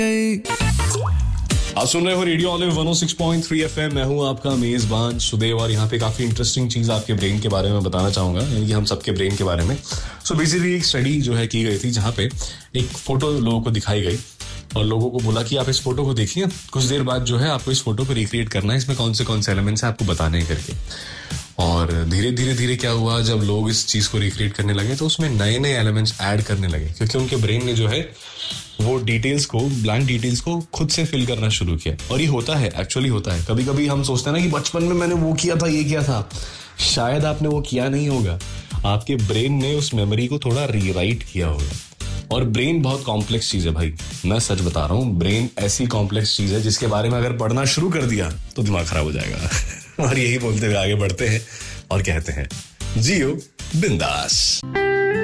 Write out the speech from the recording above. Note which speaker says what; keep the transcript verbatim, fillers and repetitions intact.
Speaker 1: आप सुन रहे हो रेडियो ऑलिव वन ओ सिक्स पॉइंट थ्री एफएम। मैं हूं आपका मेजबान सुदेव और यहाँ पे काफी इंटरेस्टिंग चीज आपके ब्रेन के बारे में बताना चाहूंगा, यानी कि हम सबके ब्रेन के बारे में। सो बेसिकली एक स्टडी जो है की गई थी जहाँ पे एक फोटो लोगों को दिखाई गई और लोगों को बोला कि आप इस फोटो को देखिए, कुछ देर बाद जो है आपको इस फोटो को रिक्रिएट करना है, इसमें कौन से कौन से एलिमेंट्स हैं आपको बताने हैं करके। और धीरे धीरे धीरे क्या हुआ, जब लोग इस चीज को रिक्रिएट करने लगे तो उसमें नए नए एलिमेंट्स ऐड करने लगे, क्योंकि उनके ब्रेन ने जो है वो डिटेल्स को, ब्लैंक डिटेल्स को खुद से फिल करना शुरू किया। और ये होता है, एक्चुअली होता है। कभी कभी हम सोचते हैं ना कि बचपन में मैंने वो किया था, ये किया था, शायद आपने वो किया नहीं होगा, आपके ब्रेन ने उस मेमोरी को थोड़ा रीराइट किया होगा। और ब्रेन बहुत कॉम्प्लेक्स चीज है भाई, मैं सच बता रहा हूँ। ब्रेन ऐसी कॉम्प्लेक्स चीज है जिसके बारे में अगर पढ़ना शुरू कर दिया तो दिमाग खराब हो जाएगा। और यही बोलते हुए आगे बढ़ते हैं और कहते हैं जियो बिंदास।